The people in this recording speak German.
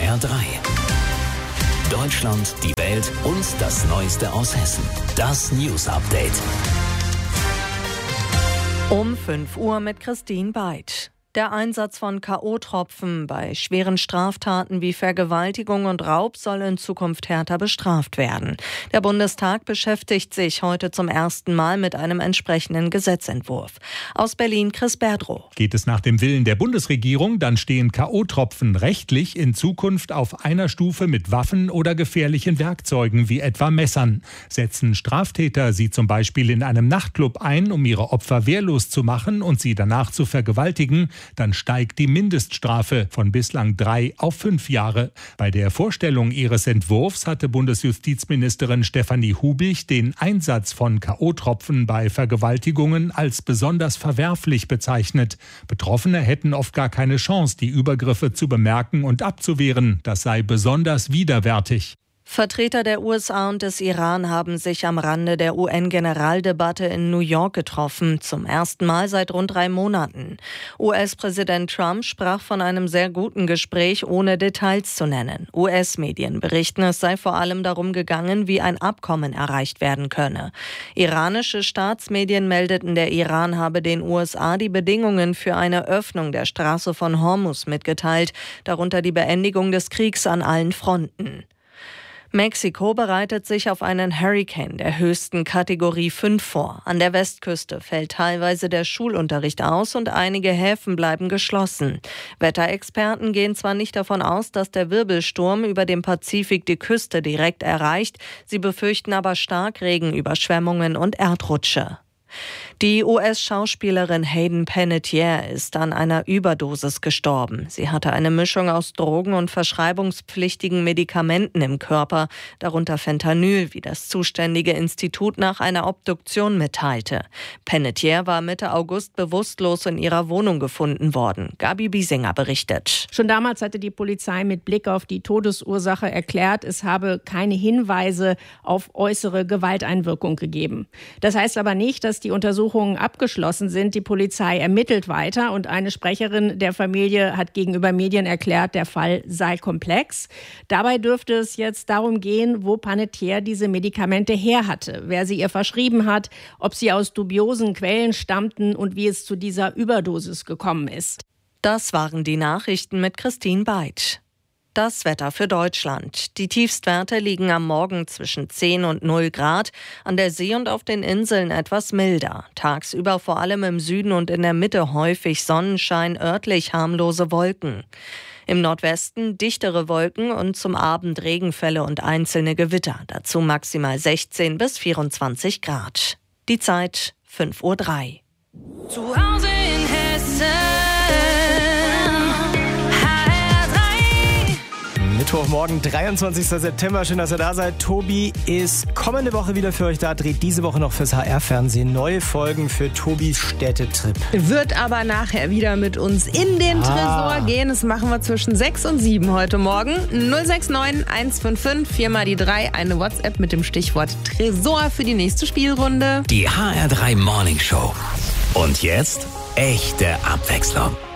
HR3. Deutschland, die Welt und das Neueste aus Hessen. Das News Update. Um 5 Uhr mit Christine Beid. Der Einsatz von K.O.-Tropfen bei schweren Straftaten wie Vergewaltigung und Raub soll in Zukunft härter bestraft werden. Der Bundestag beschäftigt sich heute zum ersten Mal mit einem entsprechenden Gesetzentwurf. Aus Berlin Chris Berdrow. Geht es nach dem Willen der Bundesregierung, dann stehen K.O.-Tropfen rechtlich in Zukunft auf einer Stufe mit Waffen oder gefährlichen Werkzeugen wie etwa Messern. Setzen Straftäter sie zum Beispiel in einem Nachtclub ein, um ihre Opfer wehrlos zu machen und sie danach zu vergewaltigen, dann steigt die Mindeststrafe von bislang 3 auf 5 Jahre. Bei der Vorstellung ihres Entwurfs hatte Bundesjustizministerin Stefanie Hubig den Einsatz von K.O.-Tropfen bei Vergewaltigungen als besonders verwerflich bezeichnet. Betroffene hätten oft gar keine Chance, die Übergriffe zu bemerken und abzuwehren. Das sei besonders widerwärtig. Vertreter der USA und des Iran haben sich am Rande der UN-Generaldebatte in New York getroffen, zum ersten Mal seit rund 3 Monaten. US-Präsident Trump sprach von einem sehr guten Gespräch, ohne Details zu nennen. US-Medien berichten, es sei vor allem darum gegangen, wie ein Abkommen erreicht werden könne. Iranische Staatsmedien meldeten, der Iran habe den USA die Bedingungen für eine Öffnung der Straße von Hormuz mitgeteilt, darunter die Beendigung des Kriegs an allen Fronten. Mexiko bereitet sich auf einen Hurrikan der höchsten Kategorie 5 vor. An der Westküste fällt teilweise der Schulunterricht aus und einige Häfen bleiben geschlossen. Wetterexperten gehen zwar nicht davon aus, dass der Wirbelsturm über dem Pazifik die Küste direkt erreicht, sie befürchten aber Starkregen, Überschwemmungen und Erdrutsche. Die US-Schauspielerin Hayden Panettiere ist an einer Überdosis gestorben. Sie hatte eine Mischung aus Drogen und verschreibungspflichtigen Medikamenten im Körper, darunter Fentanyl, wie das zuständige Institut nach einer Obduktion mitteilte. Panettiere war Mitte August bewusstlos in ihrer Wohnung gefunden worden. Gabi Biesinger berichtet. Schon damals hatte die Polizei mit Blick auf die Todesursache erklärt, es habe keine Hinweise auf äußere Gewalteinwirkung gegeben. Das heißt aber nicht, dass die Untersuchungen abgeschlossen sind. Die Polizei ermittelt weiter und eine Sprecherin der Familie hat gegenüber Medien erklärt, der Fall sei komplex. Dabei dürfte es jetzt darum gehen, wo Panettiere diese Medikamente her hatte, wer sie ihr verschrieben hat, ob sie aus dubiosen Quellen stammten und wie es zu dieser Überdosis gekommen ist. Das waren die Nachrichten mit Christine Beid. Das Wetter für Deutschland. Die Tiefstwerte liegen am Morgen zwischen 10 und 0 Grad, an der See und auf den Inseln etwas milder. Tagsüber vor allem im Süden und in der Mitte häufig Sonnenschein, örtlich harmlose Wolken. Im Nordwesten dichtere Wolken und zum Abend Regenfälle und einzelne Gewitter. Dazu maximal 16 bis 24 Grad. Die Zeit 5:03 Uhr. Zu Hause in Hessen. Mittwochmorgen, 23. September. Schön, dass ihr da seid. Tobi ist kommende Woche wieder für euch da, dreht diese Woche noch fürs HR-Fernsehen neue Folgen für Tobis Städtetrip. Wird aber nachher wieder mit uns in den Tresor gehen. Das machen wir zwischen 6 und 7 heute Morgen. 069 155 4 mal die 3, eine WhatsApp mit dem Stichwort Tresor für die nächste Spielrunde. Die HR3 Morning Show. Und jetzt echte Abwechslung.